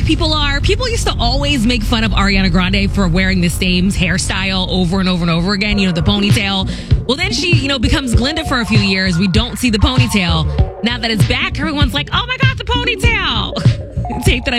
people are? People used to always make fun of Ariana Grande for wearing the same hairstyle over and over and over again, the ponytail. Well, then she, becomes Glinda for a few years. We don't see the ponytail. Now that it's back, everyone's like, oh my God, the ponytail. Tape that I